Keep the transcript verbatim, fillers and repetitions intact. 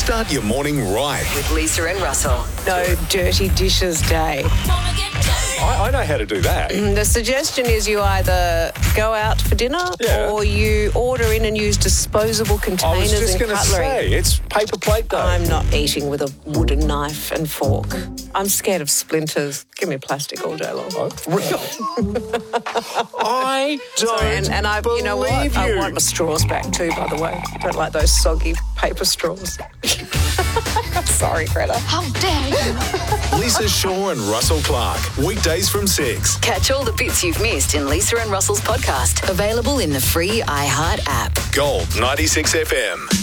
Start your morning right. With Lisa and Russell. No dirty dishes day. I, I know how to do that. The suggestion is you either go out for dinner Yeah. or you order in and use disposable I was containers just and going to cutlery. say, it's paper plate day. I'm not eating with a wooden knife and fork. I'm scared of splinters. Give me plastic all day long. Oh, really? I don't and and I, you know what? believe I you. want my straws back too, by the way. Don't like those soggy paper straws. Sorry, Greta. How dare you? Lisa Shaw and Russell Clark. Weekdays from six. Catch all the bits you've missed in Lisa and Russell's podcast. Available in the free iHeart app. Gold ninety-six F M.